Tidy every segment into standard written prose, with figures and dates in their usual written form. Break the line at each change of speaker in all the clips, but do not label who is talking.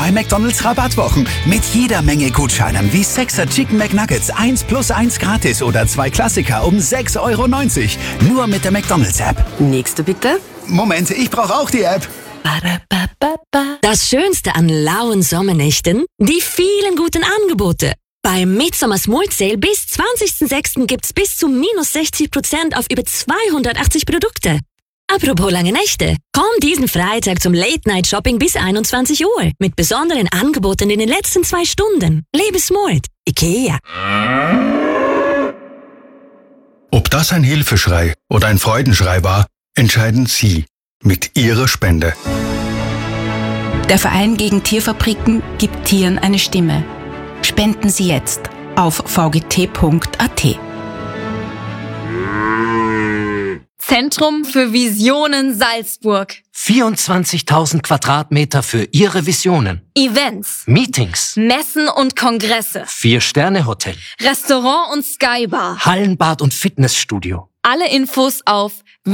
2 McDonald's Rabattwochen mit jeder Menge Gutscheinen wie 6er Chicken McNuggets 1+1 gratis oder 2 Klassiker um 6,90 €. Nur mit der McDonald's App.
Nächste bitte.
Moment, ich brauche auch die App.
Das Schönste an lauen Sommernächten? Die vielen guten Angebote. Beim Midsummer Smart Sale bis 20.06. gibt's bis zu -60% auf über 280 Produkte. Apropos lange Nächte. Komm diesen Freitag zum Late-Night-Shopping bis 21 Uhr mit besonderen Angeboten in den letzten 2 Stunden. Lebe smart. IKEA.
Ob das ein Hilfeschrei oder ein Freudenschrei war, entscheiden Sie mit Ihrer Spende.
Der Verein gegen Tierfabriken gibt Tieren eine Stimme. Spenden Sie jetzt auf vgt.at.
Zentrum für Visionen Salzburg.
24.000 Quadratmeter für Ihre Visionen.
Events,
Meetings,
Messen und Kongresse.
4-Sterne-Hotel,
Restaurant und Skybar.
Hallenbad und Fitnessstudio.
Alle Infos auf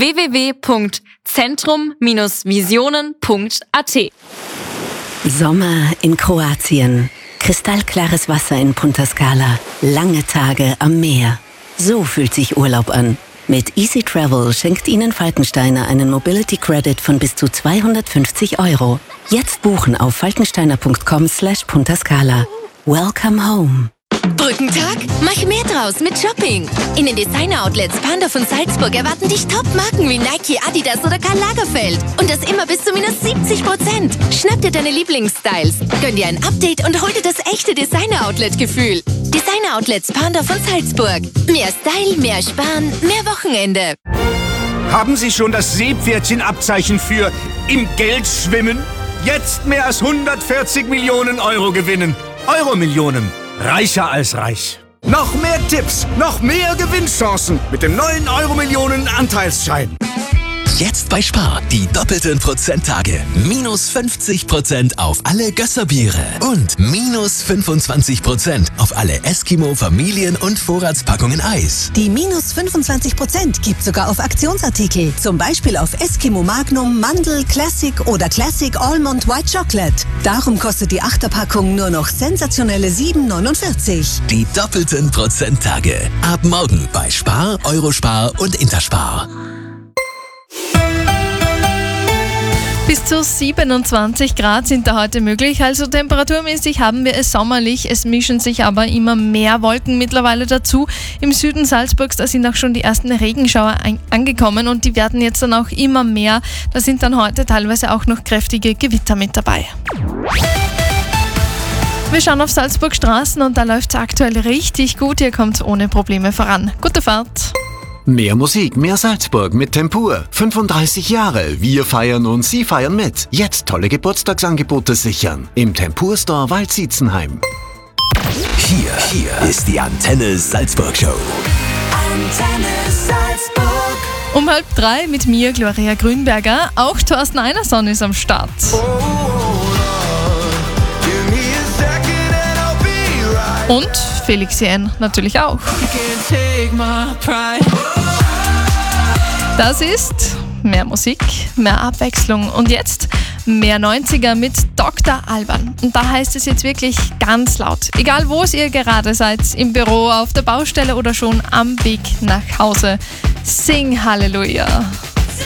www.zentrum-visionen.at.
Sommer in Kroatien. Kristallklares Wasser in Punta Scala. Lange Tage am Meer. So fühlt sich Urlaub an. Mit Easy Travel schenkt Ihnen Falkensteiner einen Mobility Credit von bis zu 250 €. Jetzt buchen auf falkensteiner.com/Punta Scala. Welcome home.
Brückentag? Mach mehr draus mit Shopping. In den Designer-Outlets Pandorf und Salzburg erwarten dich Top-Marken wie Nike, Adidas oder Karl Lagerfeld. Und das immer bis zu -70%. Schnapp dir deine Lieblingsstyles, gönn dir ein Update und hol dir das echte Designer-Outlet-Gefühl. Designer-Outlets Pandorf und Salzburg. Mehr Style, mehr Sparen, mehr Wochenende.
Haben Sie schon das Seepferdchen-Abzeichen für im Geld schwimmen? Jetzt mehr als 140 Millionen € gewinnen. Euromillionen. Reicher als reich. Noch mehr Tipps, noch mehr Gewinnchancen mit dem neuen Euromillionen-Anteilsschein.
Jetzt bei Spar die doppelten Prozenttage. -50% auf alle Gösserbiere und -25% auf alle Eskimo Familien- und Vorratspackungen Eis.
Die -25% gibt sogar auf Aktionsartikel. Zum Beispiel auf Eskimo Magnum, Mandel, Classic oder Classic Almond White Chocolate. Darum kostet die 8er-Packung nur noch sensationelle 7,49 €.
Die doppelten Prozenttage. Ab morgen bei Spar, Eurospar und Interspar.
Bis zu 27 Grad sind da heute möglich, also temperaturmäßig haben wir es sommerlich, es mischen sich aber immer mehr Wolken mittlerweile dazu. Im Süden Salzburgs, da sind auch schon die ersten Regenschauer angekommen und die werden jetzt dann auch immer mehr. Da sind dann heute teilweise auch noch kräftige Gewitter mit dabei. Wir schauen auf Salzburg Straßen und da läuft es aktuell richtig gut, hier kommt es ohne Probleme voran. Gute Fahrt!
Mehr Musik, mehr Salzburg mit Tempur. 35 Jahre. Wir feiern und Sie feiern mit. Jetzt tolle Geburtstagsangebote sichern. Im Tempur Store Waldsietzenheim.
Hier ist die Antenne Salzburg Show.
Antenne Salzburg. Um 2:30 mit mir, Gloria Grünberger. Auch Thorsten Einerson ist am Start. Und Felix Jähn natürlich auch. Das ist mehr Musik, mehr Abwechslung und jetzt mehr 90er mit Dr. Alban. Und da heißt es jetzt wirklich ganz laut. Egal wo ihr gerade seid, im Büro, auf der Baustelle oder schon am Weg nach Hause. Sing Halleluja.